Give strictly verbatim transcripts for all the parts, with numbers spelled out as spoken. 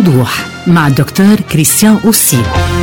بوضوح مع الدكتور كريستيان أوسي.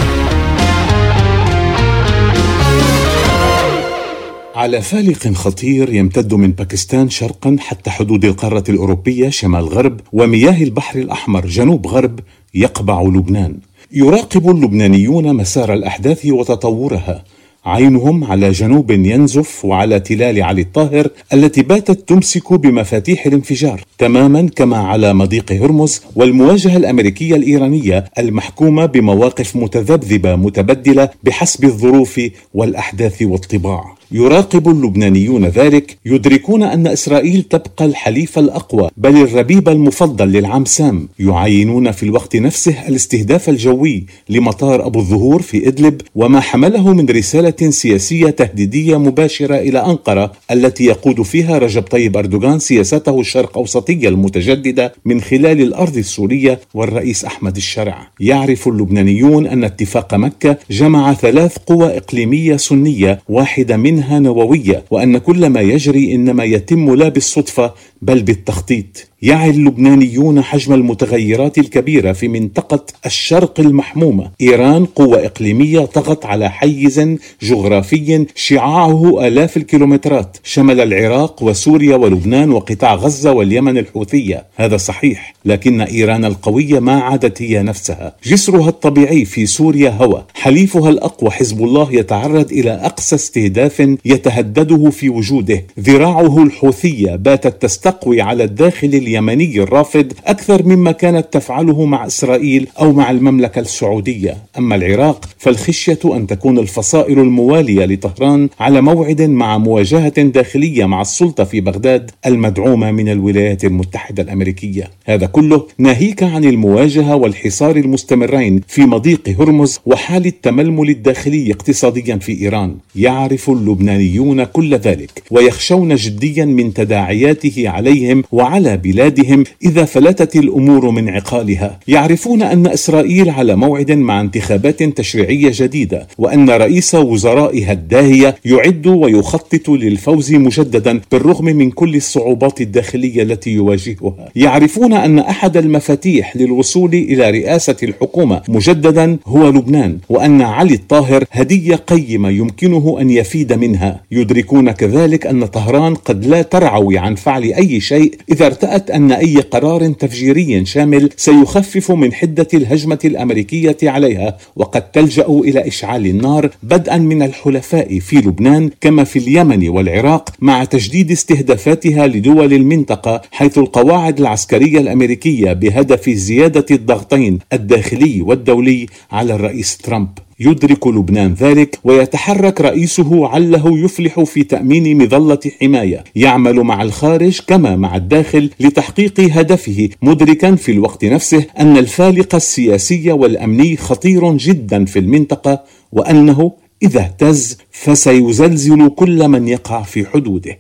على فالق خطير يمتد من باكستان شرقا حتى حدود القارة الأوروبية شمال غرب ومياه البحر الأحمر جنوب غرب يقبع لبنان. يراقب اللبنانيون مسار الأحداث وتطورها، عينهم على جنوب ينزف وعلى تلال علي الطاهر التي باتت تمسك بمفاتيح الانفجار، تماما كما على مضيق هرمز والمواجهة الأمريكية الإيرانية المحكومة بمواقف متذبذبة متبدلة بحسب الظروف والأحداث والطباع. يراقب اللبنانيون ذلك، يدركون أن إسرائيل تبقى الحليف الأقوى بل الربيب المفضل للعم سام. يعاينون في الوقت نفسه الاستهداف الجوي لمطار أبو الظهور في إدلب وما حمله من رسالة سياسية تهديدية مباشرة إلى أنقرة التي يقود فيها رجب طيب أردوغان سياسته الشرق أوسطية المتجددة من خلال الأرض السورية والرئيس أحمد الشرع. يعرف اللبنانيون أن اتفاق مكة جمع ثلاث قوى إقليمية سنية، واحدة منها نووية، وأن كل ما يجري إنما يتم لا بالصدفة بل بالتخطيط. يعي اللبنانيون حجم المتغيرات الكبيرة في منطقة الشرق المحمومة. إيران قوة إقليمية طغت على حيز جغرافي شعاعه آلاف الكيلومترات، شمل العراق وسوريا ولبنان وقطاع غزة واليمن الحوثية. هذا صحيح، لكن إيران القوية ما عادت هي نفسها. جسرها الطبيعي في سوريا هوى، حليفها الأقوى حزب الله يتعرض إلى أقصى استهداف يتهدده في وجوده. ذراعه الحوثية باتت تستقوي على الداخل اليمني الرافض أكثر مما كانت تفعله مع إسرائيل أو مع المملكة السعودية. أما العراق فالخشية أن تكون الفصائل الموالية لطهران على موعد مع مواجهة داخلية مع السلطة في بغداد المدعومة من الولايات المتحدة الأمريكية. هذا كله ناهيك عن المواجهة والحصار المستمرين في مضيق هرمز وحال التململ الداخلي اقتصاديا في إيران. يعرف اللبنانيون كل ذلك ويخشون جديا من تداعياته عليهم وعلى بلادهم إذا فلتت الأمور من عقالها. يعرفون أن إسرائيل على موعد مع انتخابات تشريعية جديدة، وأن رئيس وزرائها الداهية يعد ويخطط للفوز مجددا بالرغم من كل الصعوبات الداخلية التي يواجهها. يعرفون أن أحد المفاتيح للوصول إلى رئاسة الحكومة مجددا هو لبنان، وأن علي الطاهر هدية قيمة يمكنه أن يفيد منها. يدركون كذلك أن طهران قد لا ترعوي عن فعل أي شيء إذا ارتأت أن أي قرار تفجيري شامل سيخفف من حدة الهجمة الأمريكية عليها، وقد تلجأ إلى إشعال النار بدءا من الحلفاء في لبنان كما في اليمن والعراق، مع تجديد استهدافاتها لدول المنطقة، حيث القواعد العسكرية الأمريكية بهدف زيادة الضغطين الداخلي والدولي على الرئيس ترامب. يدرك لبنان ذلك ويتحرك رئيسه عله يفلح في تأمين مظلة حماية. يعمل مع الخارج كما مع الداخل لتحقيق هدفه، مدركا في الوقت نفسه أن الفالق السياسي والأمني خطير جدا في المنطقة، وأنه إذا اهتز فسيزلزل كل من يقع في حدوده.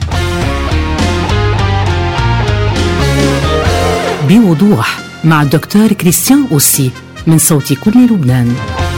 بوضوح مع الدكتور كريستيان أوسي من صوت كل لبنان.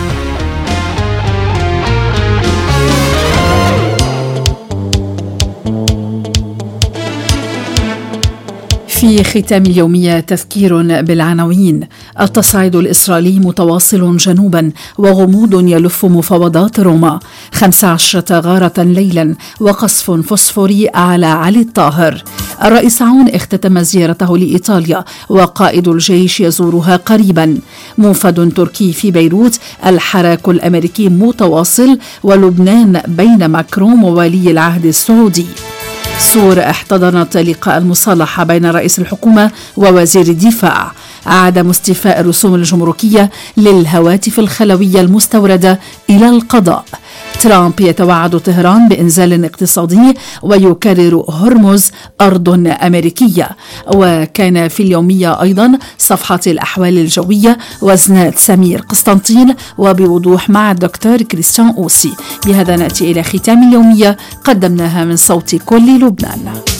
في ختام اليومية تذكير بالعناوين. التصعيد الإسرائيلي متواصل جنوبا وغموض يلف مفاوضات روما. خمس عشرة غارة ليلا وقصف فوسفوري على علي الطاهر. الرئيس عون اختتم زيارته لإيطاليا وقائد الجيش يزورها قريبا. موفد تركي في بيروت. الحراك الأمريكي متواصل ولبنان بين ماكرون وولي العهد السعودي. سور احتضنت لقاء المصالحة بين رئيس الحكومة ووزير الدفاع. عدم استيفاء الرسوم الجمركية للهواتف الخلوية المستوردة إلى القضاء. ترامب يتوعد طهران بإنزال اقتصادي ويكرر هرمز أرض أمريكية. وكان في اليومية أيضا صفحة الأحوال الجوية وزنات سمير قسطنطين وبوضوح مع الدكتور كريستيان أوسي. بهذا نأتي إلى ختام اليومية قدمناها من صوت كل لبنان.